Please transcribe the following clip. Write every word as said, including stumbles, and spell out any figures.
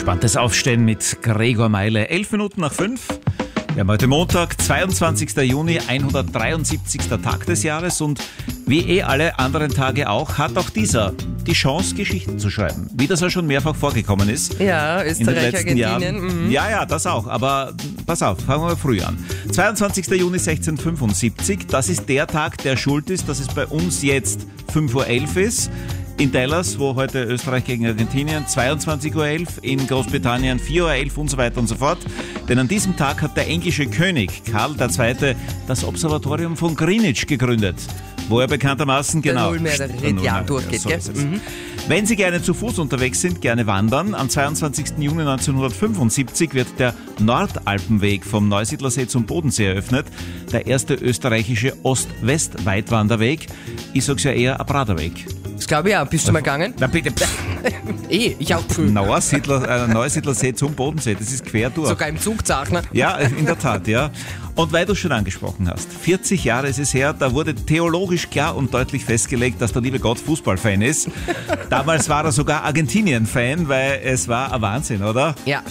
Entspanntes Aufstehen mit Gregor Meile. Elf Minuten nach fünf. Wir haben heute Montag, zweiundzwanzigster Juni, hundertdreiundsiebzigster Tag des Jahres und wie eh alle anderen Tage auch, hat auch dieser die Chance, Geschichten zu schreiben. Wie das ja schon mehrfach vorgekommen ist. Ja, in den Österreich, letzten Argentinien. Jahren. Mhm. Ja, ja, das auch. Aber pass auf, fangen wir früh an. zweiundzwanzigster Juni sechzehnhundertfünfundsiebzig, das ist der Tag, der schuld ist, dass es bei uns jetzt fünf Uhr elf ist. In Dallas, wo heute Österreich gegen Argentinien, zweiundzwanzig Uhr elf, in Großbritannien vier Uhr elf und so weiter und so fort. Denn an diesem Tag hat der englische König Karl der Zweite das Observatorium von Greenwich gegründet, wo er bekanntermaßen Der genau Nullmeer, der Radian durchgeht, so gell? ist es. Mhm. Wenn Sie gerne zu Fuß unterwegs sind, gerne wandern. Am zweiundzwanzigsten Juni neunzehnhundertfünfundsiebzig wird der Nordalpenweg vom Neusiedlersee zum Bodensee eröffnet. Der erste österreichische Ost-West-Weitwanderweg. Ich sag's ja eher ein Praderweg. Das glaube ich auch. Bist du mal gegangen? Na bitte. Eh, ich auch. Pfui. Neusiedler, äh, Neusiedlersee zum Bodensee, das ist quer durch. Sogar im Zugzeichner. Ja, in der Tat, ja. Und weil du es schon angesprochen hast, vierzig Jahre ist es her, da wurde theologisch klar und deutlich festgelegt, dass der liebe Gott Fußballfan ist. Damals war er sogar Argentinien-Fan, weil es war ein Wahnsinn, oder? Ja,